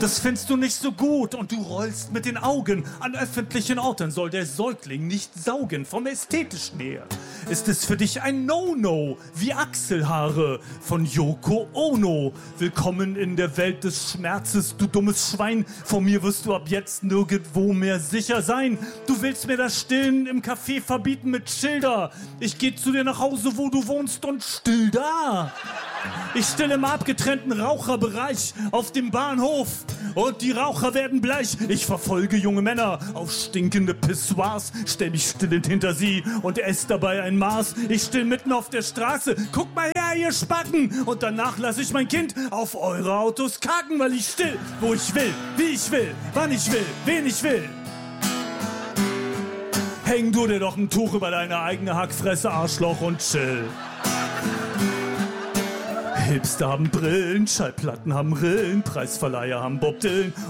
Das findest du nicht so gut und du rollst mit den Augen. An öffentlichen Orten soll der Säugling nicht saugen. Vom Ästhetischen her ist es für dich ein No-No, wie Achselhaare von Yoko Ono. Willkommen in der Welt des Schmerzes, du dummes Schwein. Vor mir wirst du ab jetzt nirgendwo mehr sicher sein. Du willst mir das Stillen im Café verbieten mit Schilder. Ich geh zu dir nach Hause, wo du wohnst und still da. Ich still im abgetrennten Raucherbereich auf dem Bahnhof und die Raucher werden bleich. Ich verfolge junge Männer auf stinkende Pissoirs, stell mich stillend hinter sie und ess dabei ein Maß. Ich still mitten auf der Straße, guck mal her, ihr Spacken! Und danach lasse ich mein Kind auf eure Autos kacken, weil ich still, wo ich will, wie ich will, wann ich will, wen ich will. Häng du dir doch ein Tuch über deine eigene Hackfresse, Arschloch, und chill. Hipster haben Brillen, Schallplatten haben Rillen, Preisverleiher haben Bob Dylan